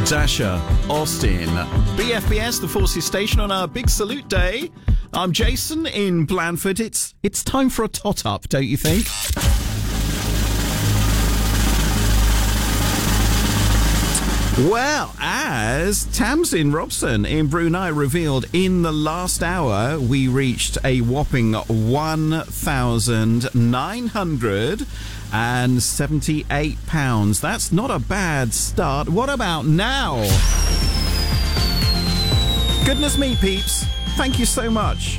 Dasher, Austin, BFBS, the Forces Station on our Big Salute Day. I'm Jason in Blandford. It's time for a tot-up, don't you think? Well, as Tamsin Robson in Brunei revealed, in the last hour, we reached a whopping £1,978. That's not a bad start. What about now? Goodness me, peeps. Thank you so much.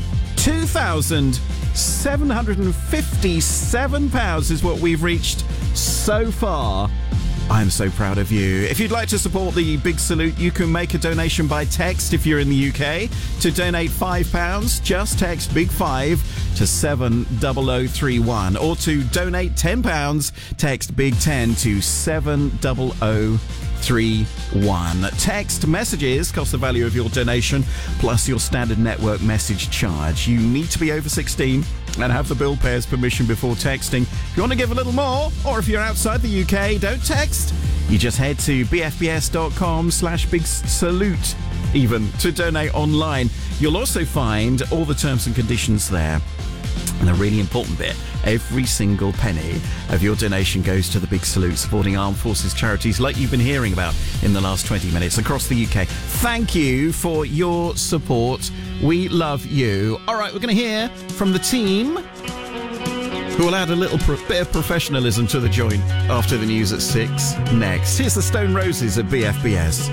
£2,757 is what we've reached so far. I'm so proud of you. If you'd like to support the Big Salute, you can make a donation by text if you're in the UK. To donate £5, just text Big 5 to 70031. Or to donate £10, text Big 10 to 70031. Text messages cost the value of your donation plus your standard network message charge. You need to be over 16 and have the bill payer's permission before texting. If you want to give a little more, or if you're outside the UK, don't text. You just head to bfbs.com/big salute even to donate online. You'll also find all the terms and conditions there. And the really important bit, every single penny of your donation goes to the Big Salute, supporting armed forces charities like you've been hearing about in the last 20 minutes across the UK. Thank you for your support. We love you. All right, we're going to hear from the team, who will add a little bit of professionalism to the joint after the news at 6 next. Here's the Stone Roses at BFBS.